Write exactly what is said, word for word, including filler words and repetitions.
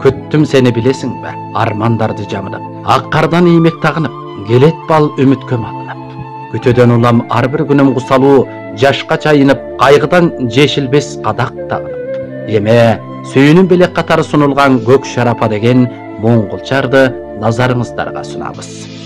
күттім сені білесің бе, армандарды жамынып, ақ қардан иймек тағынып, келет бал үміткө малынып. Күтөдөн улам ар бир күнүм кусалуу, жашка чайынып, кайгыдан жешилбес кадак тагынып. Эме сүйүүнүн белек катары сунулган көк шарапа деген моңголчарды назарыңыздарга сунабыз.